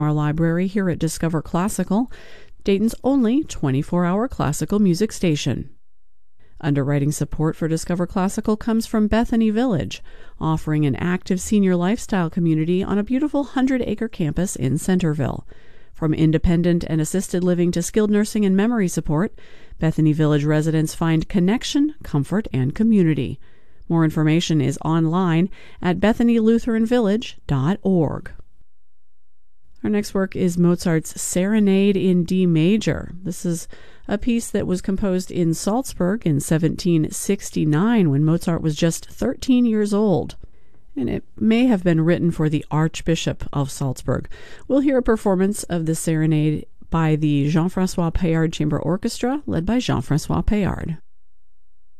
our library here at Discover Classical, Dayton's only 24-hour classical music station. Underwriting support for Discover Classical comes from Bethany Village, offering an active senior lifestyle community on a beautiful 100-acre campus in Centerville. From independent and assisted living to skilled nursing and memory support, Bethany Village residents find connection, comfort, and community. More information is online at bethanylutheranvillage.org. Our next work is Mozart's Serenade in D major. This is a piece that was composed in Salzburg in 1769 when Mozart was just 13 years old. And it may have been written for the Archbishop of Salzburg. We'll hear a performance of the Serenade by the Jean-François Payard Chamber Orchestra, led by Jean-François Payard.